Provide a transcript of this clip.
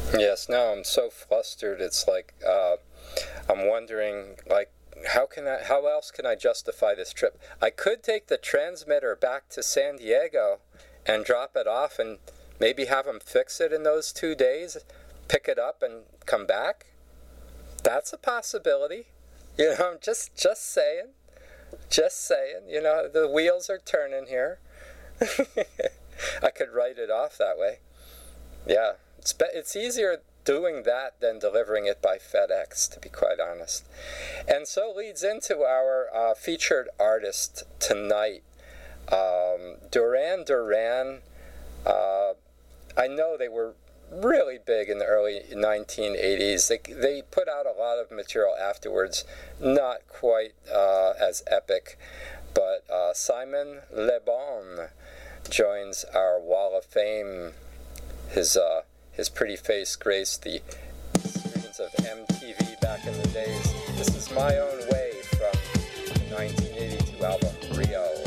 Yes, no, I'm so flustered. It's like I'm wondering, like, how else can I justify this trip? I could take the transmitter back to San Diego and drop it off and maybe have them fix it in those 2 days, pick it up and come back. That's a possibility. I'm just saying. Just saying. The wheels are turning here. I could write it off that way. Yeah, it's easier doing that than delivering it by FedEx, to be quite honest. And so leads into our featured artist tonight, Duran Duran. I know they were really big in the early 1980s. They put out a lot of material afterwards, not quite as epic, but Simon Le Bon joins our Wall of Fame. His pretty face graced the screens of MTV back in the days. This is My Own Way from the 1982 album Rio.